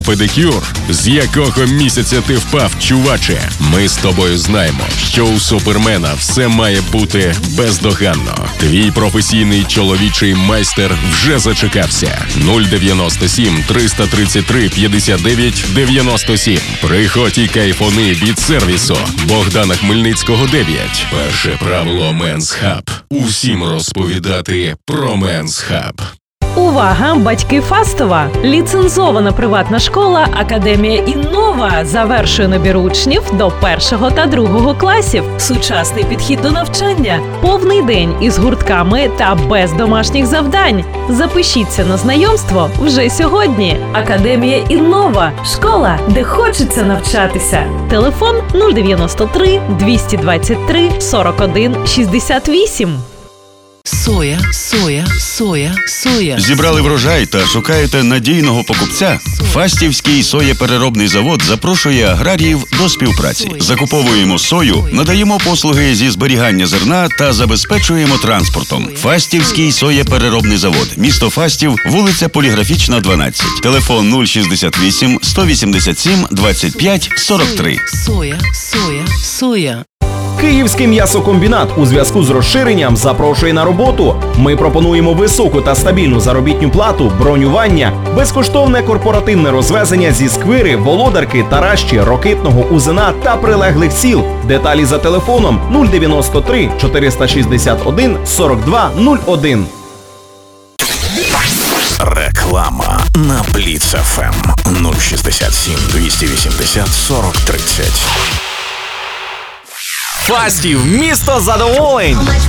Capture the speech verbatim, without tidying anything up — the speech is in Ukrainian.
Педикюр? З якого місяця ти впав, чуваче? Ми з тобою знаємо, що у Супермена все має бути бездоганно. Твій професійний чоловічий майстер вже зачекався. нуль дев'яносто сім триста тридцять три п'ятдесят дев'ять дев'яносто сім. Приходь і кайфони від сервісу Богдана Хмельницького дев'ять. Перше правило Men's Hub. Усім розповідати про Men's Hub. Увага, батьки Фастова! Ліцензована приватна школа «Академія Іннова» завершує набір учнів до першого та другого класів. Сучасний підхід до навчання, повний день із гуртками та без домашніх завдань. Запишіться на знайомство вже сьогодні. «Академія Іннова» – школа, де хочеться навчатися. Телефон нуль дев'яносто три двісті двадцять три сорок один шістдесят вісім. Соя, соя, соя, соя. Зібрали врожай та шукаєте надійного покупця? Фастівський соєпереробний завод запрошує аграріїв до співпраці. Закуповуємо сою, надаємо послуги зі зберігання зерна та забезпечуємо транспортом. Фастівський соєпереробний завод. Місто Фастів, вулиця Поліграфічна, дванадцять. Телефон нуль шістдесят вісім сто вісімдесят сім двадцять п'ять сорок три. Соя, соя, соя. Київський м'ясокомбінат у зв'язку з розширенням запрошує на роботу. Ми пропонуємо високу та стабільну заробітну плату, бронювання, безкоштовне корпоративне розвезення зі Сквири, Володарки, Таращі, Рокитного, Узина та прилеглих сіл. Деталі за телефоном нуль дев'яносто три чотириста шістдесят один сорок два нуль один. Реклама на Бліц еф ем нуль шістдесят сім двісті вісімдесят сорок тридцять. Фастів, місто задоволень!